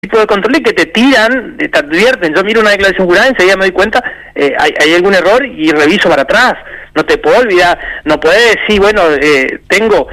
tipo de controles que te tiran, te advierten. Yo miro una declaración jurada y enseguida me doy cuenta, hay algún error y reviso para atrás. No te puedo olvidar, no puedes decir, bueno, tengo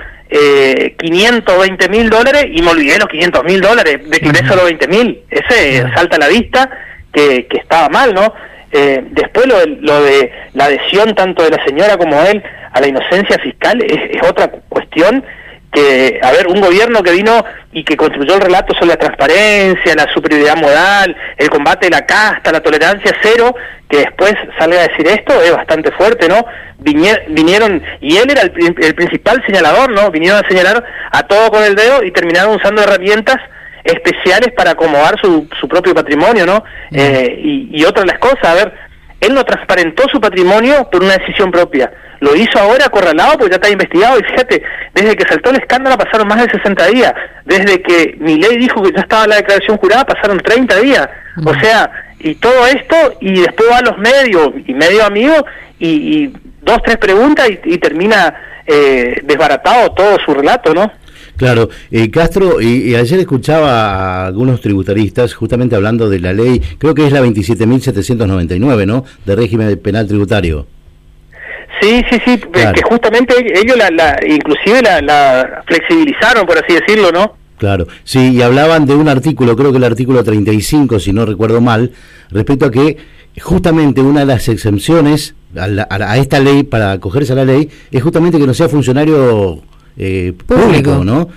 $520.000 y me olvidé los $500.000, declaré solo 20.000. Ese salta a la vista que estaba mal, ¿no? Después lo de la adhesión tanto de la señora como de él a la inocencia fiscal es otra cuestión. Que, a ver, un gobierno que vino y que construyó el relato sobre la transparencia, la superioridad moral, el combate de la casta, la tolerancia cero, que después salga a decir esto es bastante fuerte, ¿no? Vinieron, y él era el principal señalador, ¿no? Vinieron a señalar a todo con el dedo y terminaron usando herramientas especiales para acomodar su propio patrimonio, ¿no? Y otra de las cosas, a ver, él no transparentó su patrimonio por una decisión propia. Lo hizo ahora acorralado porque ya está investigado, y fíjate, desde que saltó el escándalo pasaron más de 60 días, desde que Milei dijo que ya estaba la declaración jurada pasaron 30 días, o sea, y todo esto, y después va a los medios, y medio amigo, y 2, 3 preguntas, y termina desbaratado todo su relato, ¿no? Claro, Castro, y ayer escuchaba a algunos tributaristas justamente hablando de la ley, creo que es la 27.799, ¿no?, de régimen penal tributario. Sí, claro. Que justamente ellos inclusive la flexibilizaron, por así decirlo, ¿no? Claro, sí, y hablaban de un artículo, creo que el artículo 35, si no recuerdo mal, respecto a que justamente una de las exenciones a esta ley, para acogerse a la ley, es justamente que no sea funcionario público, ¿no?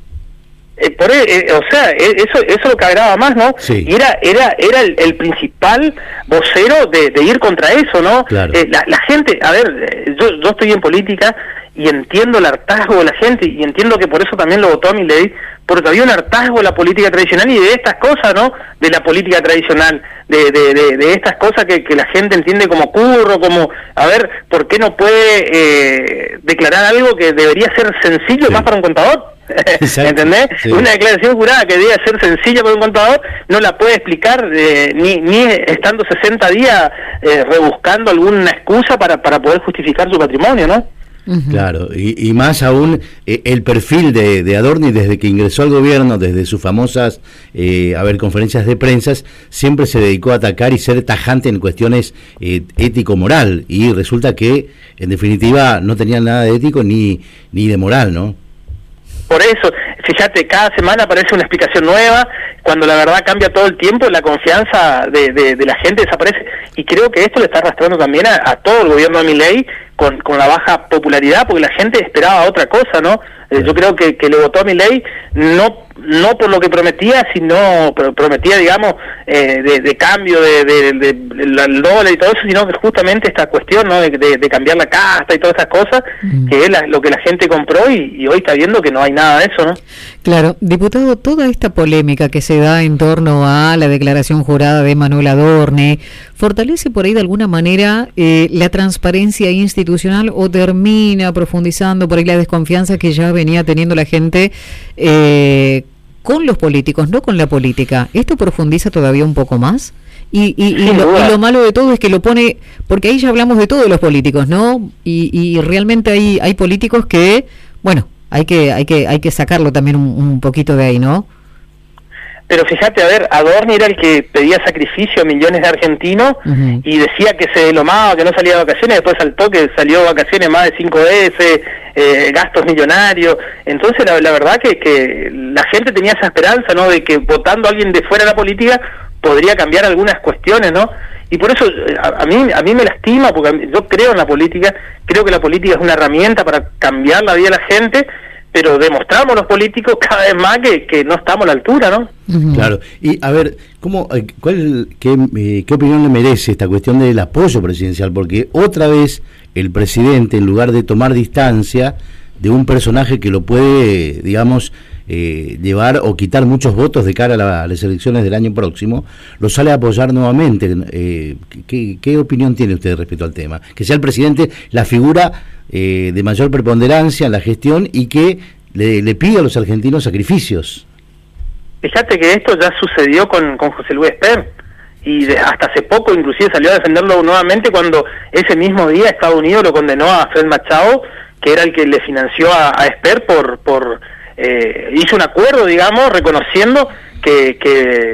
O sea, eso lo que agravaba más, ¿no? Sí. Y era el principal vocero de ir contra eso, ¿no? Claro. La gente, a ver, yo estoy en política y entiendo el hartazgo de la gente, y entiendo que por eso también lo votó a Milei, porque había un hartazgo de la política tradicional y de estas cosas, ¿no? De la política tradicional, de estas cosas que la gente entiende como curro, como, a ver, ¿por qué no puede declarar algo que debería ser sencillo más para un contador? ¿Entendés? Sí. Una declaración jurada que debe ser sencilla para un contador no la puede explicar ni estando 60 días rebuscando alguna excusa para poder justificar su patrimonio, ¿no? Claro, y más aún el perfil de Adorni desde que ingresó al gobierno, desde sus famosas conferencias de prensa, siempre se dedicó a atacar y ser tajante en cuestiones ético-moral, y resulta que en definitiva no tenía nada de ético ni de moral, ¿no? Por eso, fíjate, cada semana aparece una explicación nueva, cuando la verdad cambia todo el tiempo, la confianza de la gente desaparece, y creo que esto le está arrastrando también a todo el gobierno de Milei con la baja popularidad, porque la gente esperaba otra cosa, ¿no? Yo creo que le votó a Milei no por lo que prometía, sino prometía, digamos, de cambio del dólar y todo eso, sino que justamente esta cuestión, ¿no?, de cambiar la casta y todas esas cosas, que es lo que la gente compró, y hoy está viendo que no hay nada de eso, ¿no? Claro, diputado, toda esta polémica que se da en torno a la declaración jurada de Manuel Adorni, ¿fortalece por ahí de alguna manera la transparencia institucional, o termina profundizando por ahí la desconfianza que ya venía teniendo la gente con los políticos, no con la política? ¿Esto profundiza todavía un poco más? Y lo malo de todo es que lo pone, porque ahí ya hablamos de todos los políticos, ¿no? Y realmente hay políticos que, bueno, hay que sacarlo también un poquito de ahí, ¿no? Pero fíjate, a ver, Adorni era el que pedía sacrificio a millones de argentinos, y decía que se delomaba, que no salía de vacaciones, después saltó que salió de vacaciones más de 5 veces, gastos millonarios. Entonces la verdad que la gente tenía esa esperanza, ¿no?, de que votando a alguien de fuera de la política podría cambiar algunas cuestiones, ¿no? Y por eso a mí me lastima, porque yo creo en la política, creo que la política es una herramienta para cambiar la vida de la gente, pero demostramos los políticos cada vez más que no estamos a la altura, ¿no? Claro. Y a ver, ¿qué opinión le merece esta cuestión del apoyo presidencial? Porque otra vez el presidente, en lugar de tomar distancia de un personaje que lo puede, digamos, llevar o quitar muchos votos de cara a las elecciones del año próximo, lo sale a apoyar nuevamente. ¿Qué opinión tiene usted respecto al tema? Que sea el presidente la figura de mayor preponderancia en la gestión, y que le pide a los argentinos sacrificios. Fíjate que esto ya sucedió con José Luis Esper, y hasta hace poco inclusive salió a defenderlo nuevamente, cuando ese mismo día Estados Unidos lo condenó a Fred Machado, que era el que le financió a Esper hizo un acuerdo, digamos, reconociendo que